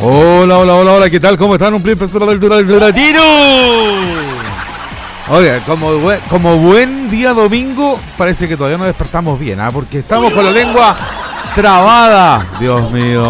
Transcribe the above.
Hola, hola, hola, hola, ¿qué tal? ¿Cómo están? Un primer latino. Oiga, como buen día domingo, parece que todavía no despertamos bien, ¿ah? Porque estamos con la lengua trabada. Dios mío.